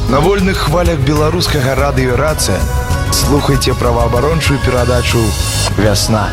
На вольных хвалях беларускага радыё «Рацыя» слухайте праваабарончую перадачу «Вясна».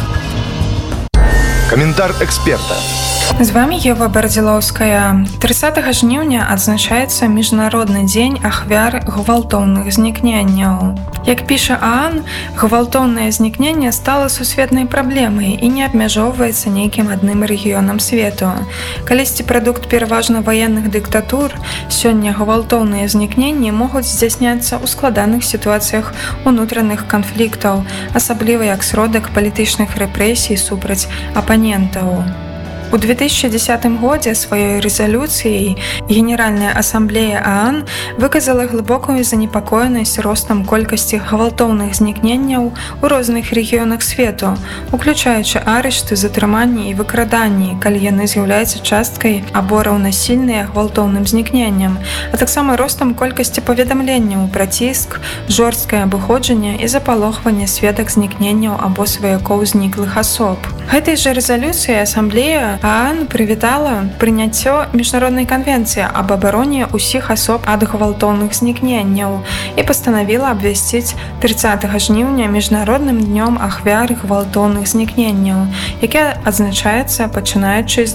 Каментар эксперта. З вами Ева Бардзілоўская. 30 жніўня адзначаецца Міжнародны дзень ахвяр гвалтоўных знікненняў. Як піша ААН, гвалтоўнае знікненне стала сусветнай праблемай і не абмяжоўваецца нейкім адным рэгіёнам свету. Калісьці прадукт пераважна ваенных дыктатур, сёння гвалтоўныя знікненні могуць здзяйсняцца ў складаных сітуацыях унутраных канфліктаў, асабліва як сродак палітычных рэпрэсій супраць апанентаў. У 2010 годзе сваёй рэзалюцыяй Генеральная асамблея ААН выказала глыбокую занепакоенасць ростам колькасці гвалтоўных знікненняў у розных рэгіёнах свету, уключаючы арышты, затрыманні і выкраданні, калі яны з'яўляюцца часткай або раўнасільныя гвалтоўным знікненням, а таксама ростам колькасці паведамленняў пра ціск, жорсткае абыходжанне і запалохванне сведак знікненняў або сваякоў зніклых асоб. Гэтай жа рэзалюцыяй асамблея ААН прывітала прыняццё міжнароднай канвенцыі аб абароне ўсіх асоб ад гвалтоўных знікненняў і пастанавіла абвясціць 30 жніўня міжнародным днём ахвяр гвалтоўных знікненняў, які адзначаецца пачынаючы з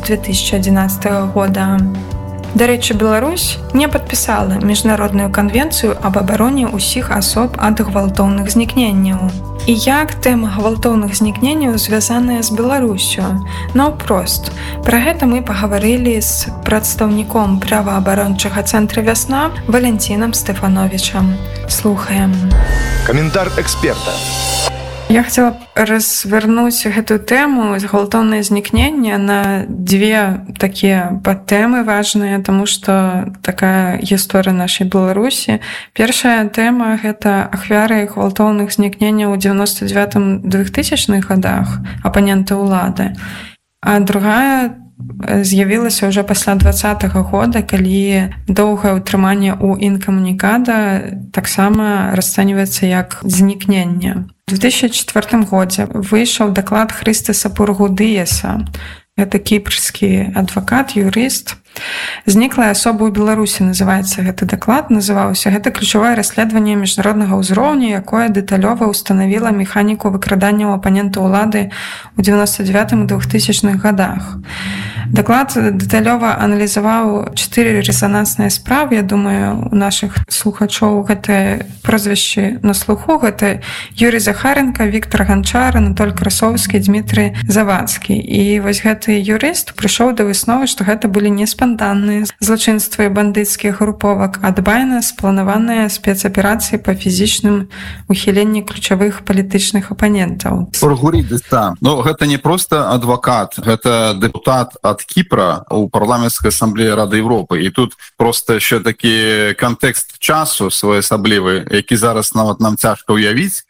2011 года. Дарэчы, Беларусь не падпісала міжнародную канвенцыю аб абароне ўсіх асоб ад гвалтоўных знікненняў. І як тэма гвалтоўных знікненняў звязаная з Беларусю? Наўпрост. Пра гэта мы пагаварылі з прадстаўніком праваабарончага цэнтра «Вясна» Валянцінам Стэфановічам. Слухаем. Каментар эксперта. Я хацела развярнуць гэтую тэму з гвалтоўнае знікнення на две такія падтэмы важныя, таму што такая гісторыя нашай Беларусі. Першая тэма — гэта ахвяры гвалтоўных знікненняў у 99-2000-х годах апаненты ўлады. А другая з'явілася ўжо пасля 2020 года, калі доўгае ўтрыманне ў інкамунікада таксама расцэньваецца як знікненне. У 2004 годзе выйшаў даклад Хрыстаса Пургудыеса. Гэта кіпрскі адвакат, юрыст. «Зніклая асоба ў Беларусі» называецца гэты даклад, называўся. Гэта ключавое расследаванне міжнароднага ўзроўню, якое дэталёва ўстанавіла механіку выкрадання апанента ўлады ў 99-2000-х годах. Даклад дэталёва аналізаваў 4 рэзанансныя справы. Я думаю, у нашых слухачоў гэта прозвішчы на слуху. Гэта Юрий Захаренко, Віктор Ганчар, Анатоль Красовскі, Дмітрый Завадскі. І вось гэты юрыст прыйшоў да высновы, што гэта былі не спантанныя злачынствы бандыцкіх груповак, а дбайна спланаваныя спецаперацыі па фізічным ухіленні ключавых палітычных апанентаў. Пургудыес, гэта не проста адвакат, гэта дэпутат ад Кіпра у парламенцкай асамблеі Рады Европы. І тут проста яшчэ такі кантэкст часу своеасаблівы, які зараз нават нам цяжка ўявіць,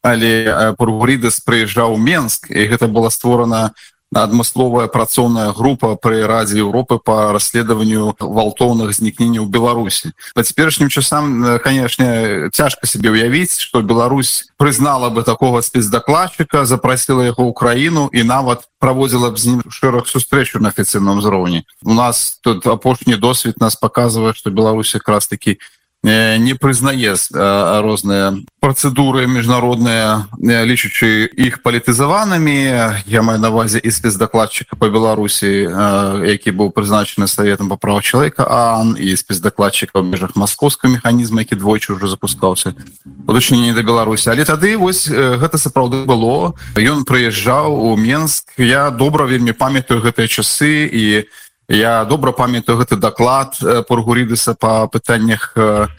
але Пургудыес прыязджаў у Менск, і гэта была створана адмысловая працоўная група пры Радзе Европы па расследаванню гвалтоўных знікненняў у Беларусі. Па цяперашнім часам, канешне, цяжка сабе ўявіць, што Беларусь прызнала бы такога спецдакладчыка, запрасіла яго ў краіну і нават праводзіла б з ім шэраг сустрэчаў на афіцыйным узроўні. У нас тут апошні досвед нас паказвае, што Беларусь якраз такі не прызнае розныя працэдуры міжнародныя, лічачы іх палітызаванымі. Я маю на ўвазе і спецдакладчыка па Беларусі, які быў прызначаны Саветам па правах чалавека ААН, і спецдакладчыка ў межах маскоўскага механізма, які двойчы ўжо запускаўся у дачыненні да Беларусі. Але тады вось гэта сапраўды было. Ён прыязджаў у Менск. Я добра вельмі памятаю гэтыя часы, і я добра памятаю гэты даклад Пургудыеса па пытаннях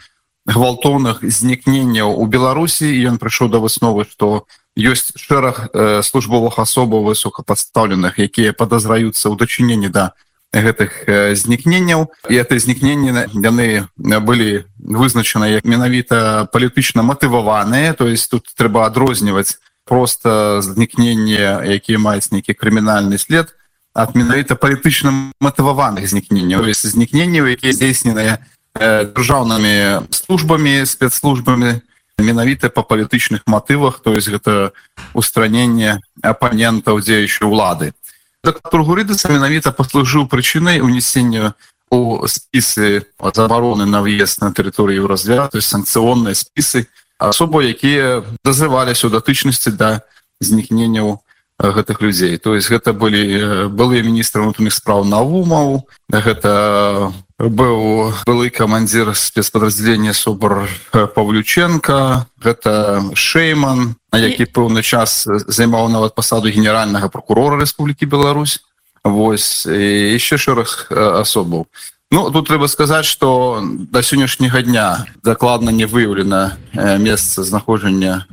гвалтоўных знікненняў у Беларусі, і ён прыйшоў да высновы, што ёсць шэраг службовых асобаў высокападстаўленых, якія падазраюцца ў дачыненні да гэтых знікненняў. І гэтыя знікненні яны былі вызначаны як менавіта палітычна матываваныя, то есть тут трэба адрозніваць проста знікненні, якія маюць нейкі крымінальны след, ад менавіта палітычна матываваных знікненняў, то есть знікненняў, якія здзейсненыя дзяржаўнымі службамі, спецслужбамі, менавіта па палітычных матывах, то есть гэта устраненне апанентаў дзеючай улады. Пургудыес менавіта паслужыў прычынай унесення ў спісы забароны на въезд на тэрыторыю Еўразграда, то есть санкцыённыя спісы асобаў, якія дазываліся ў датычнасці да знікненняў гэтых людзей. То есть гэта былыя міністры ўнутраных спраў Наумаў, гэта быў былы камандзір спецпадраздзялення СОБР Павлюченко, гэта Шейман, які пэўны час займаў нават пасаду генеральнага прокурора Рэспублікі Беларусь. Вось, і яшчэ шэраг асобаў. Ну, тут трэба сказаць, што да сённяшняга дня дакладна не выяўлена месца знаходжання,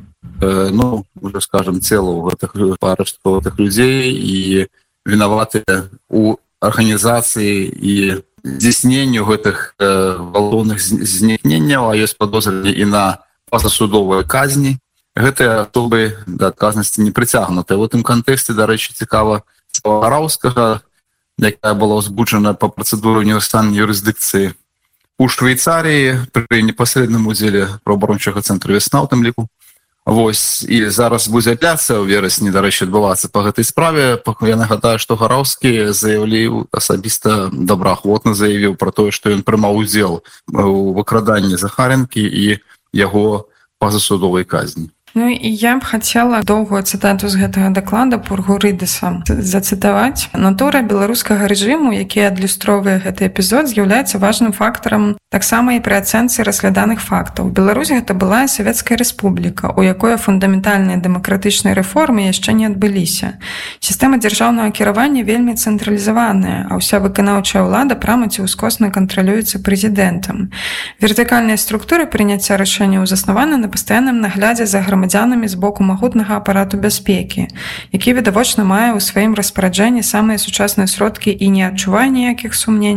ну, уже скажем, целаў гэтых парашткаватых людзей і вінаватыя у арганізацыі і здзяйсненню гэтых гвалтоўных знікненняў, а ёсць падозры і на пазасудовыя казні. Гэтыя асобы да адказнасці не прыцягнутыя. У гэтым кантэксце, дарэчы, цікава слова Гараўскага, якая была ўзбуджана па працэдуры універсальнай юрысдыкцыі у Швейцарыі пры непасрэдным удзеле праваабарончага цэнтру «Вясна» у тым ліку. Вось, і зараз будзе апеляцыя ў верасні, дарэчы, адбывацца па гэтай справе. Я нагадаю, што Гараўскі заявіў, асабіста добраахвотна заявіў пра тое, што ён прымаў удзел у выкраданні Захаренкі і яго пазасудовай казні. Ну і я б хацела доўгую цытату з гэтага даклада Пургурыдэса зацытаваць. Натура беларускага рэжыму, які адлюстроўвае гэты эпізод, з'яўляецца важным фактарам таксама і пры ацэнцы разгляданых фактаў. Беларусь гэта была савецкая рэспубліка, у якой фундаментальныя дэмакратычныя рэформы яшчэ не адбыліся. Сістэма дзяржаўнага кіравання вельмі цэнтралізаваная, а ўся выканаўчая ўлада прама ці ўскосна кантралюецца прэзідэнтам. Вертыкальныя структуры прыняцця рашэнняў заснаваны на пастаянным наглядзе за грамадзянамі з боку магутнага апарату бяспекі, які відавочна мае ў сваім распараджэнні самыя сучасныя сродкі і не адчувае ніякіх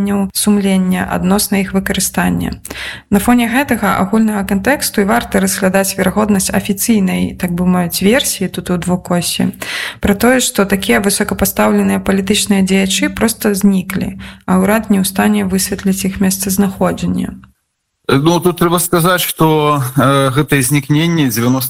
сумлення адносна іх выкарыстання. На фоне гэтага агульнага кантэксту і варта разглядаць верагоднасць афіцыйнай, так бы мовіць, версіі тут у двукосе пра тое, што такія высокапастаўленыя палітычныя дзеячы проста зніклі, а ўрад не ў стане высветліць іх месцазнаходжанне. Ну, тут трэба сказаць, што гэтыя знікненні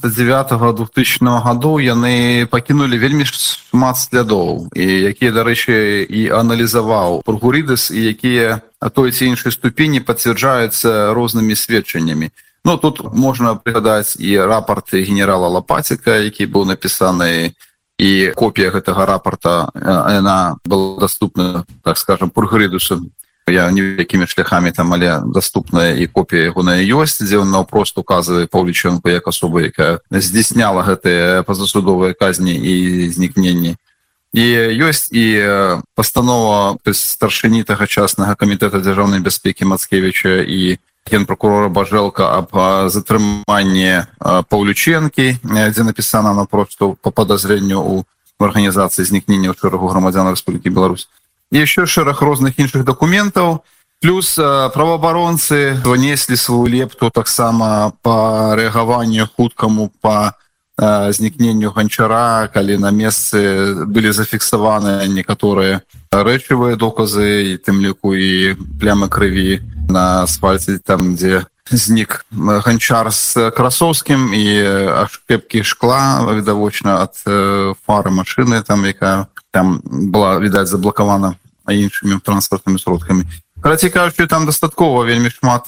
99-2000 гадоў яны пакінулі вельмі шмат слядоў, і якія, дарэчы, і аналізаваў Пургурыдэс, і якія а той ці іншай ступені пацвярджаюцца рознымі сведчаннямі. Ну, тут можна прыгадаць і рапарты генерала Лапаціка, які быў напісаны, і копія гэтага рапарта, яна была даступна, так скажем, Пургурыдэсу. Я не якімі шляхамі там, але даступная і копія яго на ёсць, дзе ён наўпрост указвае Паўліченку як асобу, якая здзяйсняла гэтыя пазасудовыя казні і знікненні. І ёсць і пастанова старшыні тагачаснага камітэта дзяржаўнай бяспекі Мацкевіча і генпракурора Бажэлка аб затрыманні Паўліченкі, дзе напісана наўпрост па падазрэнню ў арганізацыі знікнення ў шэрагу грамадзян Рэспублікі Беларусь. І яшчэ шэраг розных іншых дакументаў, плюс праваабаронцы внеслі сваю лепту таксама па рэагаванню хуткаму па знікненню Ганчара, калі на месцы былі зафіксаваны некаторыя рэчывыя доказы, і тым ліку і плямы крыві на асфальце, там, дзе знік Ганчар з Красоўскім, і ашкепкі шкла, відавочна, ад фары машыны, там, якая там была, відаць, заблакавана іншымі транспартнымі сродкамі. Карацей кажучы, там дастаткова вельмі шмат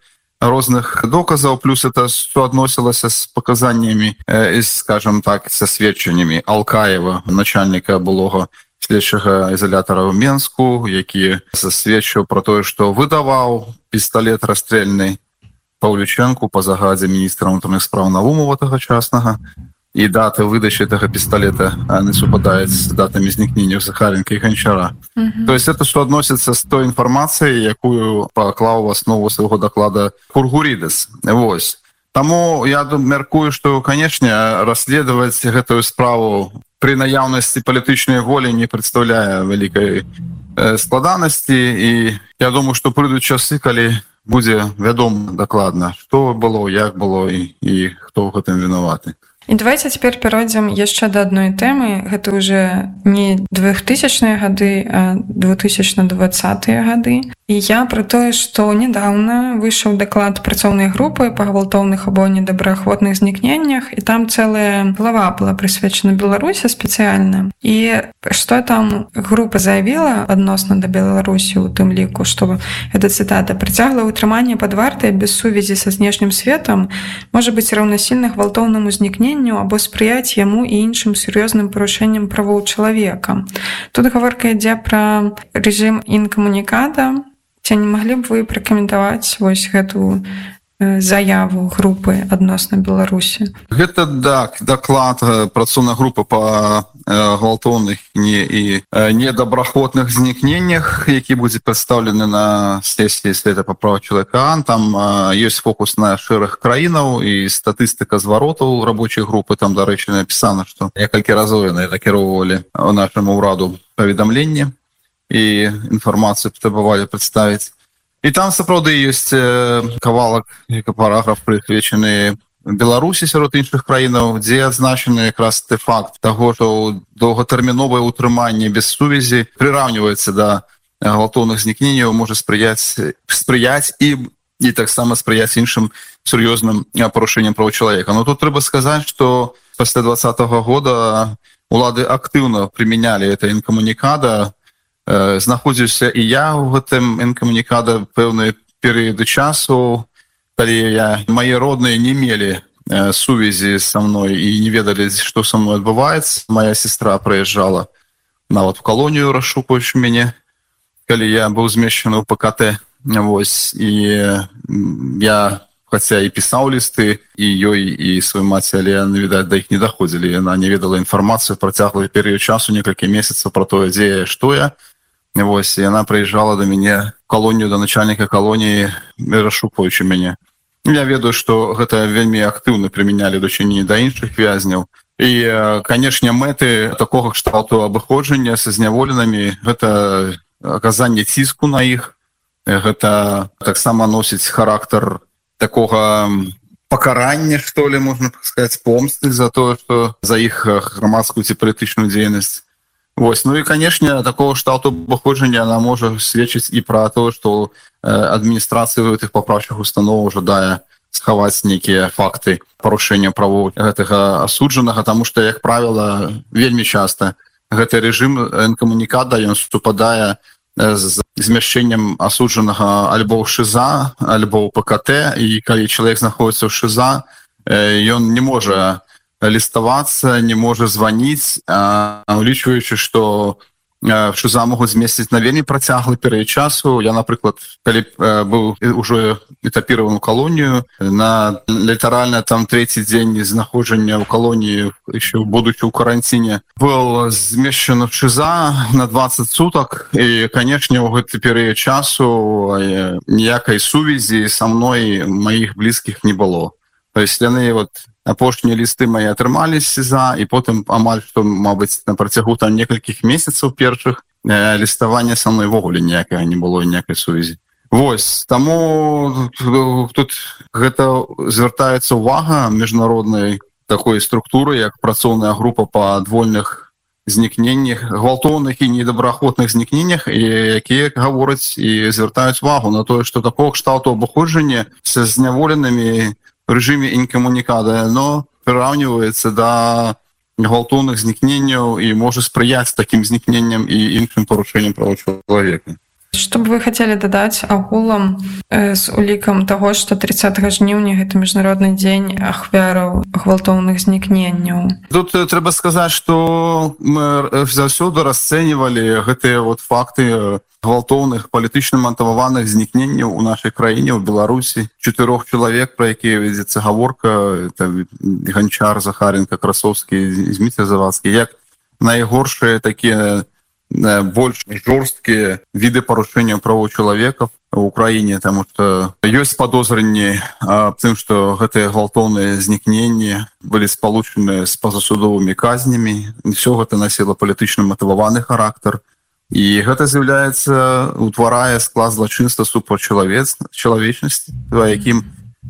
розных доказаў, плюс это суадносілася з паказаннямі, скажем так, са сведчаннямі Алкаева, начальніка былога следчага ізалятара ў Менску, які засведчыў пра тое, што выдаваў пісталет расстрельны Паўліченку па загадзе міністра ўнутраных спраў Наумова тагачаснага, і дата выдачы гэтага пісталета не супадаюць з датамі знікнення Захаренка і Ганчара. То есть это суадносіцца з той інфармацыяй, якую паклаў у аснову свайго даклада Пургурыдэс. Вось. Таму я мяркую, што, канечне, расследаваць гэтую справу пры наяўнасці палітычнай волі не прадстаўляе вялікай складанасці, і я думаю, што прыйдуць часы, калі будзе вядома дакладна, што было, як было і хто ў гэтым вінаваты. І давайте цяпер перайдзем яшчэ да адной тэмы. Гэта ўжо не 2000-е гады, а 2020-е гады. І я пра тое, што нядаўна выйшаў даклад працоўнай групы па гвалтоўных або недобраахвотных знікненнях, і там цэлая глава была прысвечана Беларусі спецыяльна. І што там група заявіла адносна да Беларусі у тым ліку, што гэта цытата: «Прыцяглае ўтрыманне пад вартай без сувязі са знешнім светам можа быць раўнасільна гвалтоўнаму знікненню або спрыяць яму і іншым сур'ёзным парушэнням правоў чалавека». Тут гаворка ідзе пра рэжым інкамунікада. Ці не маглі б вы пракаментаваць вось гэту заяву групы адносна Беларусі? Гэта даклад працоўнай групы па гвалтоўных і недобраахвотных знікненнях, які будзе прадстаўлены на сесіі Света па правах чалавека. Там ёсць фокус на шэраг краінаў і статыстыка зваротаў рабочай групы. Там, дарэчы, напісана, што некалькі разоў яны накіроўвалі нашаму ўраду паведамленне і інфармацыю патрабавалі прадставіць. І там сапраўды ёсць кавалак, параграф прысвечаны Беларусі сярод іншых краінаў, дзе адзначаны якраз той факт таго, што доўгатэрміновае ўтрыманне без сувязі прыраўніваецца да гвалтоўных знікненняў, можа спрыяць і таксама спрыяць іншым сур'ёзным парушэнням правоў чалавека. Но тут трэба сказаць, што пасля 2020 года улады актыўна прымянялі гэта інкамунікада. Знаходзіўся і я ў гэтым інкамунікада пэўныя перыяды часу, калі мае родныя не мелі сувязі са мной і не ведалі, што са мной адбываецца. Моя сестра прыязджала нават у калонію, расшукваючы мяне, калі я быў змешчаны ў ПКТ. Вось, і я, хаця і пісаў лісты і ёй, і сваёй маці, але яны, відаць, да іх не даходзілі. Яна не ведала інфармацыю працяглы перыяд часу, некалькі месяцаў пра тое, дзе я, што я. Вось, і яна прыязджала да мяне в калонію, да начальніка калоніі, расшукваючы мяне. Я ведаю, што гэта вельмі актыўна прымянялі дачыненні да іншых вязняў. І, канешне, мэты такога кшталту абыходжання са зняволенымі — гэта аказанне ціску на іх. Гэта таксама носіць характар такога пакарання, што ли, можна сказаць, помсты за тое, што за іх грамадскую ці палітычную дзейнасць. Вось. Ну і, канешне, такого штату абыходжання она можа сведчыць і пра тое, што адміністрацыя гэтых папраўчых установаў жадае схаваць нейкія факты парушэння правоў гэтага асуджанага, таму што, як правіла, вельмі часта гэты рэжым інкамунікада, ён супадае з змяшчэннем асуджанага альбо ў ШИЗА, альбо ў ПКТ, і калі чалавек знаходзіцца ў ШИЗА, ён не можа ліставацца, не можа званіць, улічваючы, што в ШИЗА могуць змесціць на вельмі працяглы перыяд часу. Я, напрыклад, калі быў ужо этапіраваны ў калонію, на літаральна там трэці дзень знаходжання ў калоніі, еще будучы ў каранціне, быў змешчаны в ШИЗА на 20 сутак, і, канешне, ў гэты перыяд часу ніякай сувязі са мной маіх блізкіх не было. То есть яны вот апошнія лісты мои атрымалі з СІЗА, і потым амаль што, мабыць, на працягу там некалькіх месяцаў першых ліставання са мной ввогуле ніякага не было, ніякай сувязі. Вось, таму тут гэта звяртаецца ўвага міжнароднай такой структуры, як працоўная група па адвольных знікненнях, гвалтоўных і недобраахвотных знікненнях, якія гавораць і звяртаюць увагу на тое, што такого кшталту абыходжання са зняволенымі в режиме інкамунікада, но прыраўніваецца да гвалтоўных знікненняў і можа спрыяць такім знікненням і іншым парушэнням правоў чалавека. Што б вы хацелі дадаць агулам з улікам таго, што 30 жніўня гэта міжнародны дзень ахвяраў гвалтоўных знікненняў? Тут трэба сказаць, што мы заўсёды расцэньвалі гэтыя вот факты гвалтоўных палітычна матываваных знікненняў у нашай краіне, ў Беларусі. 4 чалавек, пра якія вядзецца гаворка, это Ганчар, Захаренко, Красовскі, Зміцер Завадскі, як найгоршыя такія больш жорсткія віды парушэння правоў чалавека ў Украіне, таму што ёсць падозрэнні аб тым, што гэтыя гвалтоўныя знікненні былі спалучаны з пазасудовымі казнямі. Усё гэта насіла палітычна матываваны характар. І гэта з'яўляецца, утварае склад злачынства супраць чалавечнасці, якім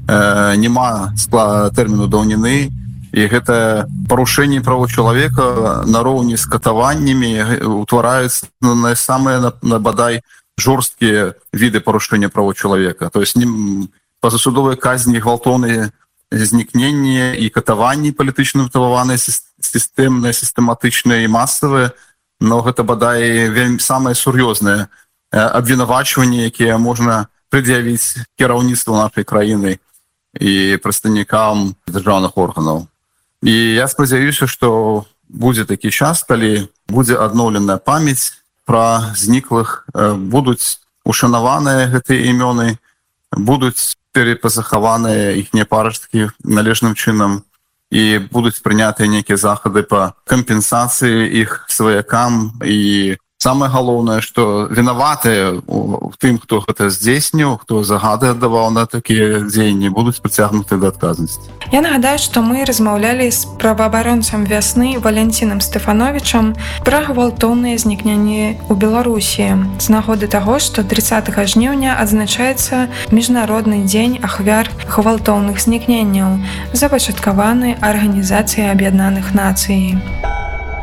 няма тэрміну даўніны. І гэта парушэнне правоў чалавека нароўні з катаваннямі утвараюць самыя, бадай, жорсткія віды парушэння правоў чалавека. То есть пазасудовыя казні, гвалтоўныя знікненні і катаванні палітычна матываваныя, сістэмныя, сістэматычныя і масавыя, но гэта бадай вельмі самае сур'ёзнае абвінавачванне, якія можна пред'явіць кіраўніцтву нашай краіны і прадстаўнікам дзяржаўных органаў. І я спадзяюся, што будзе такі час, калі будзе адноўленая памяць пра зніклых, будуць ушанаваныя гэтыя імёны, будуць перепазахаваныя іхнія парасткі належным чынам і будуць прынятыя нейкія захады па кампенсацыі іх сваякам. І самае галоўнае, што вінаватыя ў тым, хто гэта здзейсніў, хто загады аддаваў на такія дзеянні, будуць прыцягнуты да адказнасці. Я нагадаю, што мы размаўлялі з праваабаронцам «Вясны» Валянцінам Стэфановічам пра гвалтоўныя знікненні ў Беларусі з нагоды таго, што 30 жніўня адзначаецца Міжнародны дзень ахвяр гвалтоўных знікненняў, запачаткаваны Арганізацыяй Аб'яднаных Нацый.